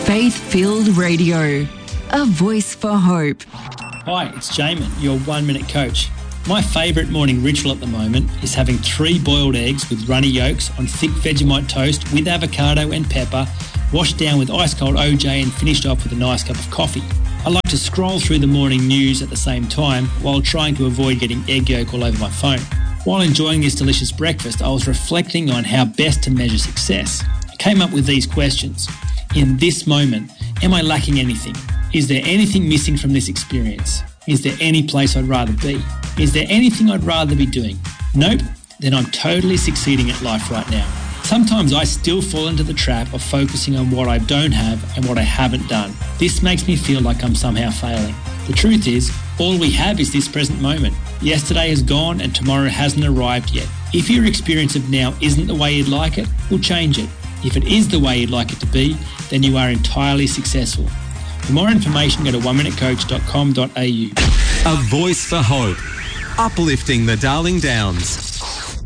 Faith-filled radio, a voice for hope. Hi, it's Jamin, your 1 Minute Coach. My favourite morning ritual at the moment is having 3 boiled eggs with runny yolks on thick Vegemite toast with avocado and pepper, washed down with ice cold OJ and finished off with a nice cup of coffee. I like to scroll through the morning news at the same time while trying to avoid getting egg yolk all over my phone. While enjoying this delicious breakfast, I was reflecting on how best to measure success. I came up with these questions. In this moment, am I lacking anything? Is there anything missing from this experience? Is there any place I'd rather be? Is there anything I'd rather be doing? Nope, then I'm totally succeeding at life right now. Sometimes I still fall into the trap of focusing on what I don't have and what I haven't done. This makes me feel like I'm somehow failing. The truth is, all we have is this present moment. Yesterday is gone and tomorrow hasn't arrived yet. If your experience of now isn't the way you'd like it, we'll change it. If it is the way you'd like it to be, then you are entirely successful. For more information, go to oneminutecoach.com.au. A voice for hope, uplifting the Darling Downs.